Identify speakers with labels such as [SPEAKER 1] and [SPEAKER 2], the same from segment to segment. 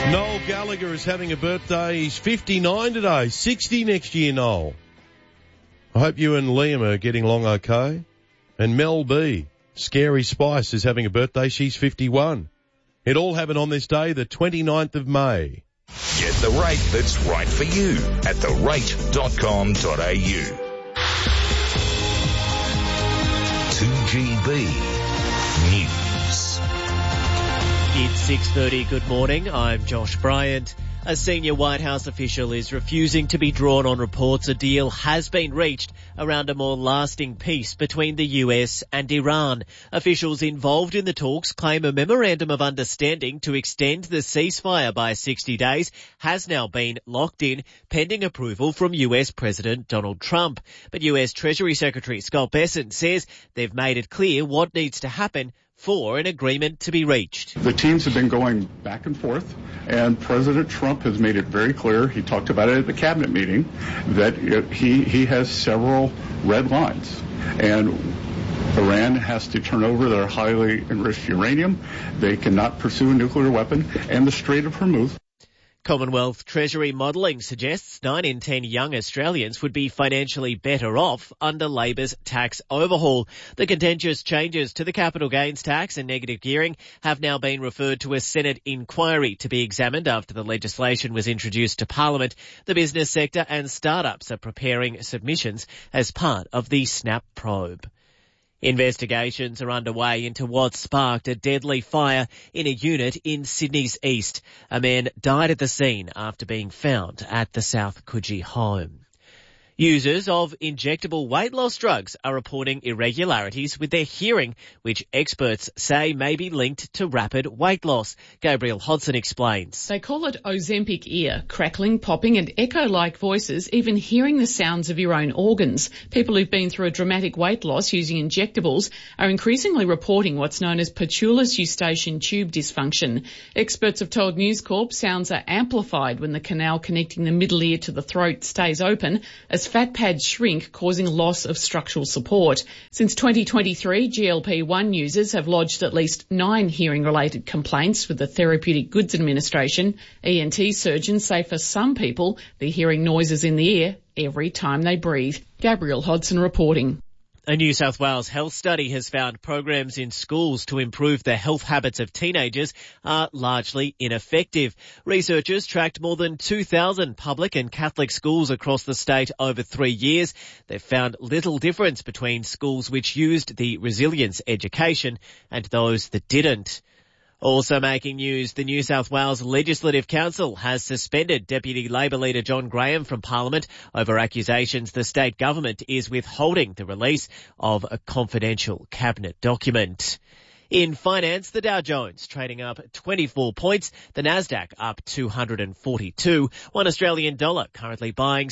[SPEAKER 1] Noel Gallagher is having a birthday. He's 59 today, 60 next year, Noel. I hope you and Liam are getting along okay. And Mel B, Scary Spice, is having a birthday. She's 51. It all happened on this day, the 29th of May.
[SPEAKER 2] Get the rate that's right for you at therate.com.au. 2GB News.
[SPEAKER 3] It's 6:30. Good morning. I'm Josh Bryant. A senior White House official is refusing to be drawn on reports a deal has been reached around a more lasting peace between the US and Iran. Officials involved in the talks claim a memorandum of understanding to extend the ceasefire by 60 days has now been locked in, pending approval from US President Donald Trump. But US Treasury Secretary Scott Bessent says they've made it clear what needs to happen for an agreement to be reached.
[SPEAKER 4] The teams have been going back and forth, and President Trump has made it very clear, he talked about it at the cabinet meeting, that he has several red lines. And Iran has to turn over their highly enriched uranium. They cannot pursue a nuclear weapon, and the Strait of Hormuz.
[SPEAKER 3] Commonwealth Treasury modelling suggests 9 in 10 young Australians would be financially better off under Labor's tax overhaul. The contentious changes to the capital gains tax and negative gearing have now been referred to a Senate inquiry to be examined after the legislation was introduced to Parliament. The business sector and startups are preparing submissions as part of the SNAP probe. Investigations are underway into what sparked a deadly fire in a unit in Sydney's east. A man died at the scene after being found at the South Coogee home. Users of injectable weight loss drugs are reporting irregularities with their hearing, which experts say may be linked to rapid weight loss. Gabrielle Hodson explains.
[SPEAKER 5] They call it Ozempic ear, crackling, popping and echo-like voices, even hearing the sounds of your own organs. People who've been through a dramatic weight loss using injectables are increasingly reporting what's known as patulous eustachian tube dysfunction. Experts have told News Corp sounds are amplified when the canal connecting the middle ear to the throat stays open, as fat pads shrink, causing loss of structural support. Since 2023, GLP-1 users have lodged at least 9 hearing-related complaints with the Therapeutic Goods Administration. ENT surgeons say for some people, they're hearing noises in the ear every time they breathe. Gabrielle Hodson reporting.
[SPEAKER 3] A New South Wales health study has found programs in schools to improve the health habits of teenagers are largely ineffective. Researchers tracked more than 2,000 public and Catholic schools across the state over 3 years. They've found little difference between schools which used the resilience education and those that didn't. Also making news, the New South Wales Legislative Council has suspended Deputy Labor leader John Graham from Parliament over accusations the state government is withholding the release of a confidential cabinet document. In finance, the Dow Jones trading up 24 points, the Nasdaq up 242, $1 Australian dollar currently buying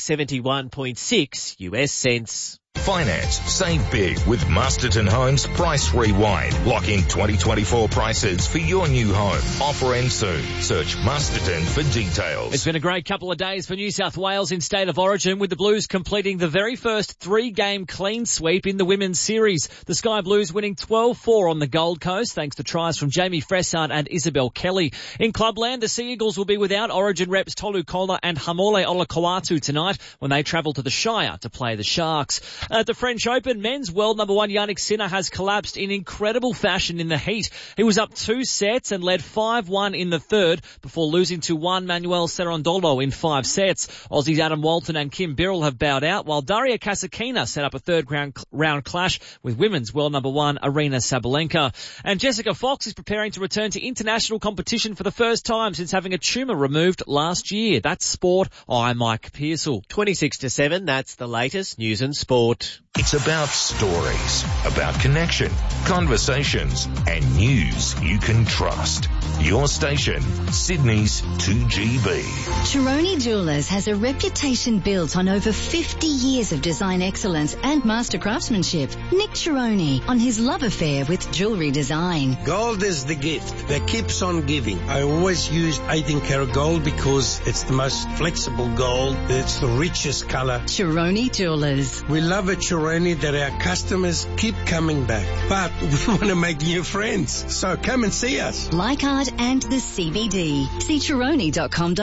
[SPEAKER 3] 71.6 US cents.
[SPEAKER 2] Finance. Save big with Masterton Homes Price Rewind. Lock in 2024 prices for your new home. Offer ends soon. Search Masterton for details.
[SPEAKER 6] It's been a great couple of days for New South Wales in State of Origin, with the Blues completing the very first 3-game clean sweep in the Women's Series. The Sky Blues winning 12-4 on the Gold Coast, thanks to tries from Jamie Fressard and Isabel Kelly. In Clubland, the Sea Eagles will be without Origin reps Tolu Kola and Hamole Olakauatu tonight when they travel to the Shire to play the Sharks. At the French Open, men's world number 1 Yannick Sinner has collapsed in incredible fashion in the heat. He was up 2 sets and led 5-1 in the third before losing to Juan Manuel Cerundolo in 5 sets. Aussies Adam Walton and Kim Birrell have bowed out, while Daria Kasatkina set up a third round clash with women's world number 1 Arina Sabalenka. And Jessica Fox is preparing to return to international competition for the first time since having a tumour removed last year. That's sport. I'm Mike Pearsall.
[SPEAKER 3] 26-7, that's the latest news and sport.
[SPEAKER 2] It's about stories, about connection, conversations, and news you can trust. Your station, Sydney's 2GB.
[SPEAKER 7] Chironi Jewellers has a reputation built on over 50 years of design excellence and master craftsmanship. Nick Chironi on his love affair with jewellery design.
[SPEAKER 8] Gold is the gift that keeps on giving. I always use 18 karat gold because it's the most flexible gold. It's the richest colour.
[SPEAKER 7] Chironi Jewellers.
[SPEAKER 8] We love at Chironi that our customers keep coming back. But we want to make new friends. So come and see us.
[SPEAKER 7] Like our Boulevard and the CBD. See Chironi.com.au.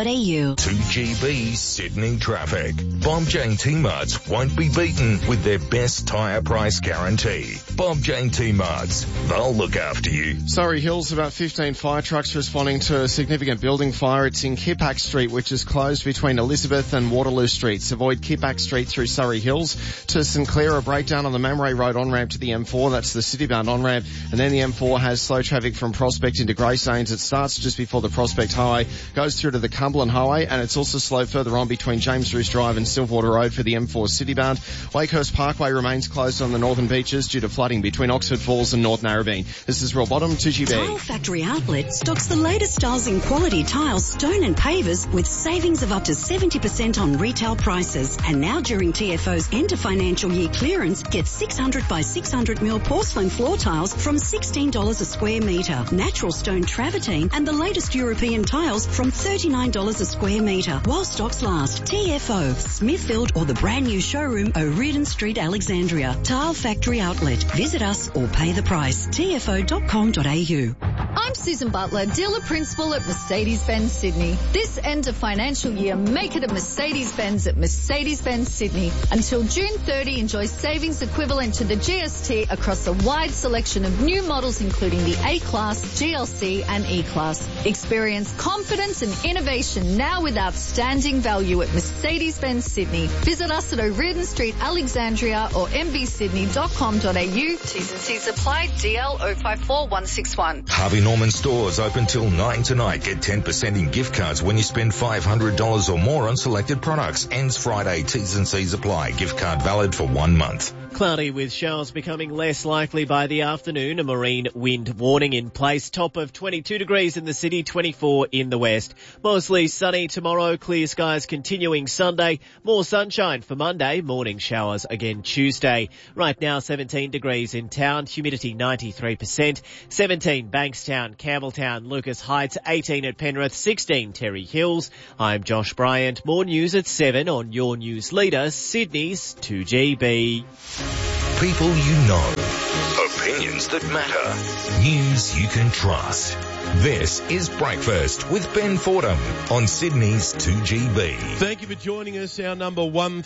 [SPEAKER 2] 2GB Sydney traffic. Bob Jane T-Marts won't be beaten with their best tyre price guarantee. Bob Jane T-Marts, they'll look after you.
[SPEAKER 9] Surrey Hills, about 15 fire trucks responding to a significant building fire. It's in Kippax Street, which is closed between Elizabeth and Waterloo Streets. Avoid Kippax Street through Surrey Hills. To St Clair, a breakdown on the Mamre Road on-ramp to the M4. That's the city-bound on-ramp. And then the M4 has slow traffic from Prospect into Greystanes. It starts just before the Prospect Highway, goes through to the Cumberland Highway, and it's also slow further on between James Roos Drive and Silverwater Road for the M4 city-bound. Wakehurst Parkway remains closed on the northern beaches due to flooding between Oxford Falls and North Narrabeen. This is Real Bottom, 2GB.
[SPEAKER 10] Tile Factory Outlet stocks the latest styles in quality tiles, stone and pavers with savings of up to 70% on retail prices. And now during TFO's end of financial year clearance, get 600 by 600mm porcelain floor tiles from $16 a square metre. Natural stone travertine and the latest European tiles from $39 a square metre. While stocks last. TFO, Smithfield or the brand new showroom, O'Riordan Street, Alexandria. Tile Factory Outlet. Visit us or pay the price. TFO.com.au.
[SPEAKER 11] I'm Susan Butler, dealer principal at Mercedes-Benz Sydney. This end of financial year, make it a Mercedes-Benz at Mercedes-Benz Sydney. Until June 30, enjoy savings equivalent to the GST across a wide selection of new models including the A-Class, GLC and E-Class. Experience confidence and innovation now with outstanding value at Mercedes-Benz Sydney. Visit us at O'Riordan Street, Alexandria or mbsydney.com.au. T's and C's apply. DL 054161.
[SPEAKER 2] Harvey Norman stores open till 9 tonight. Get 10% in gift cards when you spend $500 or more on selected products. Ends Friday. T's and C's apply. Gift card valid for 1 month.
[SPEAKER 3] Cloudy with showers becoming less likely by the afternoon. A marine wind warning in place. Top of 22 degrees in the city, 24 in the west. Mostly sunny tomorrow. Clear skies continuing Sunday. More sunshine for Monday. Morning showers again Tuesday. Right now 17 degrees in town. Humidity 93%. 17 Bankstown, Campbelltown, Lucas Heights. 18 at Penrith. 16 Terry Hills. I'm Josh Bryant. More news at 7 on your news leader, Sydney's 2GB.
[SPEAKER 2] People you know. Opinions that matter. News you can trust. This is Breakfast with Ben Fordham on Sydney's 2GB.
[SPEAKER 1] Thank you for joining us. Our number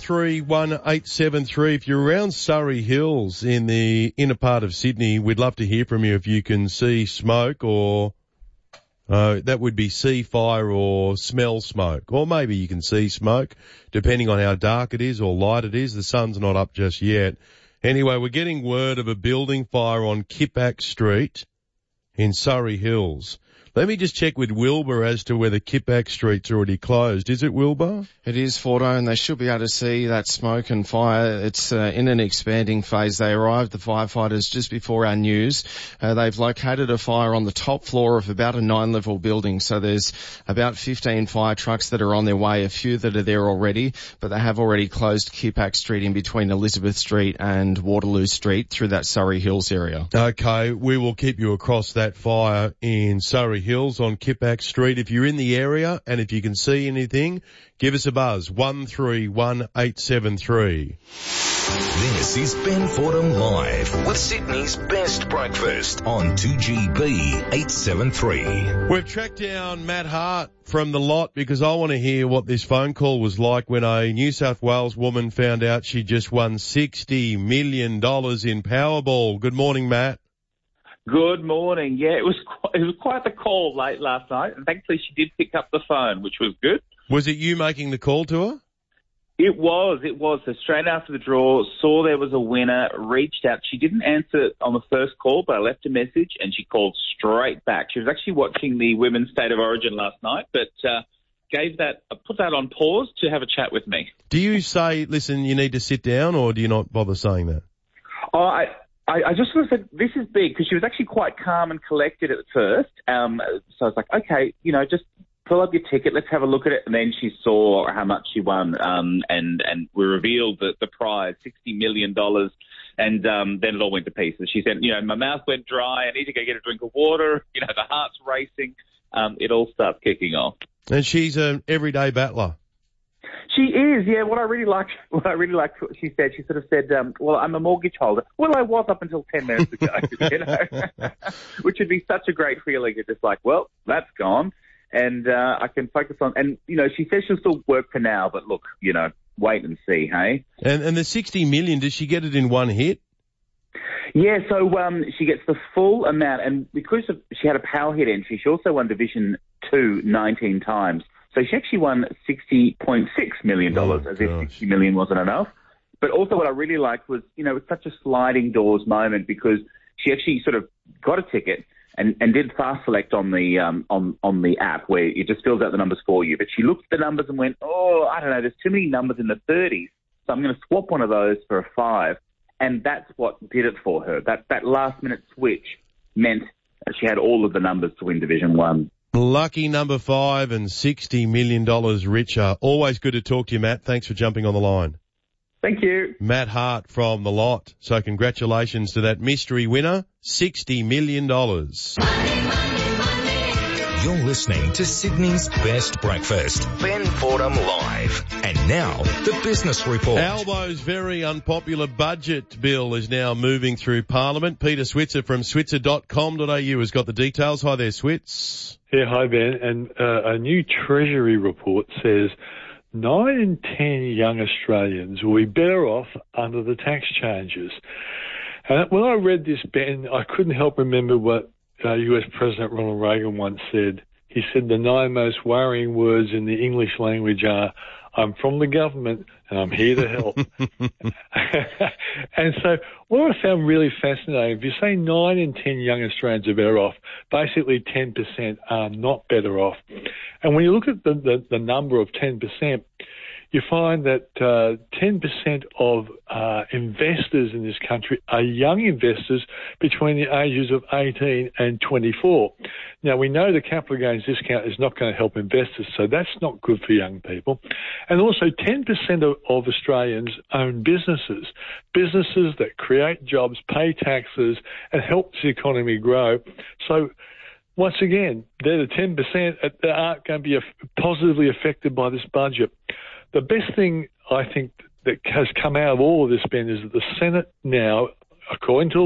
[SPEAKER 1] 131873. If you're around Surrey Hills in the inner part of Sydney, we'd love to hear from you if you can see smoke or that would be see fire or smell smoke. Or maybe you can see smoke, depending on how dark it is or light it is. The sun's not up just yet. Anyway, we're getting word of a building fire on Kippax Street in Surrey Hills. Let me just check with Wilbur as to whether Kippax Street's already closed. Is it, Wilbur?
[SPEAKER 9] It is, Fordo, and they should be able to see that smoke and fire. It's in an expanding phase. They arrived, the firefighters, just before our news. They've located a fire on the top floor of about a 9-level building. So there's about 15 fire trucks that are on their way, a few that are there already, but they have already closed Kippax Street in between Elizabeth Street and Waterloo Street through that Surrey Hills area.
[SPEAKER 1] Okay, we will keep you across that fire in Surrey Hills on Kippax Street. If you're in the area and if you can see anything, give us a buzz, 131873.
[SPEAKER 2] This is Ben Fordham Live with Sydney's best breakfast on 2GB 873.
[SPEAKER 1] We've tracked down Matt Hart from the lot because I want to hear what this phone call was like when a New South Wales woman found out she just won $60 million in Powerball. Good morning, Matt.
[SPEAKER 12] Good morning. Yeah, it was quite the call late last night, and thankfully she did pick up the phone, which was good.
[SPEAKER 1] Was it you making the call to her?
[SPEAKER 12] It was. So straight after the draw, saw there was a winner, reached out. She didn't answer on the first call, but I left a message, and she called straight back. She was actually watching the Women's State of Origin last night, but put that on pause to have a chat with me.
[SPEAKER 1] Do you say, listen, you need to sit down, or do you not bother saying that?
[SPEAKER 12] I just sort of said, this is big, because she was actually quite calm and collected at first. So I was like, okay, just pull up your ticket, let's have a look at it. And then she saw how much she won, and we revealed the prize, $60 million. And then it all went to pieces. She said, my mouth went dry, I need to go get a drink of water, the heart's racing. It all starts kicking off.
[SPEAKER 1] And she's an everyday battler.
[SPEAKER 12] She is, yeah. What I really liked what she said, she sort of said, well, I'm a mortgage holder. Well, I was up until 10 minutes ago, you know, which would be such a great feeling. It's just like, well, that's gone. And I can focus on, and, you know, she says she'll still work for now, but look, you know, wait and see, hey?
[SPEAKER 1] And the 60 million, does she get it in one hit?
[SPEAKER 12] Yeah, so she gets the full amount, and because she had a power hit entry, she also won Division 2 19 times. So she actually won $60.6 million, as if $60 million wasn't enough. But also what I really liked was, you know, it's such a sliding doors moment because she actually sort of got a ticket and did fast select on the app where it just fills out the numbers for you. But she looked at the numbers and went, oh, I don't know, there's too many numbers in the 30s, so I'm going to swap one of those for a 5. And that's what did it for her. That last-minute switch meant that she had all of the numbers to win Division 1.
[SPEAKER 1] Lucky number 5 and $60 million richer. Always good to talk to you, Matt. Thanks for jumping on the line.
[SPEAKER 12] Thank you.
[SPEAKER 1] Matt Hart from The Lot. So congratulations to that mystery winner, $60 million.
[SPEAKER 2] You're listening to Sydney's Best Breakfast. Ben Fordham Live. And now, the Business Report.
[SPEAKER 1] Albo's very unpopular budget bill is now moving through Parliament. Peter Switzer from switzer.com.au has got the details. Hi there, Switz.
[SPEAKER 13] Yeah, hi, Ben. And a new Treasury report says 9 in 10 young Australians will be better off under the tax changes. And when I read this, Ben, I couldn't help remember what US President Ronald Reagan once said. He said the 9 most worrying words in the English language are, I'm from the government and I'm here to help. And so what I found really fascinating, if you say 9 in 10 young Australians are better off, basically 10% are not better off. And when you look at the number of 10%, you find that 10% of investors in this country are young investors between the ages of 18 and 24. Now, we know the capital gains discount is not going to help investors, so that's not good for young people. And also 10% of Australians own businesses that create jobs, pay taxes, and help the economy grow. So once again, they're the 10% that aren't going to be positively affected by this budget. The best thing I think that has come out of all of this, Ben, is that the Senate now, according to